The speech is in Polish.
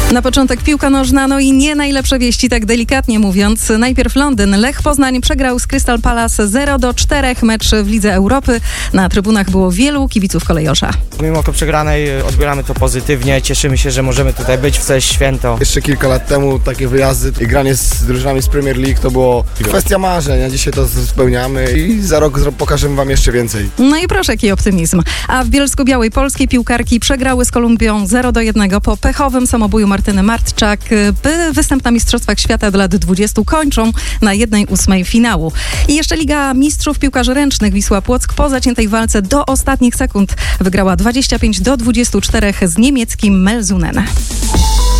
Na początek piłka nożna, no i nie najlepsze wieści, tak delikatnie mówiąc. Najpierw Londyn. Lech Poznań przegrał z Crystal Palace 0-4, mecz w Lidze Europy. Na trybunach było wielu kibiców kolejorza. Mimo przegranej odbieramy to pozytywnie, cieszymy się, że możemy tutaj być w całe święto. Jeszcze kilka lat temu takie wyjazdy i granie z drużynami z Premier League to było kwestia marzeń, a dzisiaj to spełniamy i za rok pokażemy wam jeszcze więcej. No i proszę, jaki optymizm. A w Bielsko-Białej polskie piłkarki przegrały z Kolumbią 0-1 po pechowym samobuju Martyny Martczak. Występ na Mistrzostwach Świata do lat 20 kończą na 1/8 finału. I jeszcze Liga Mistrzów Piłkarzy Ręcznych Wisła Płock po zaciętej walce do ostatnich sekund wygrała 25-24 z niemieckim Melzunen.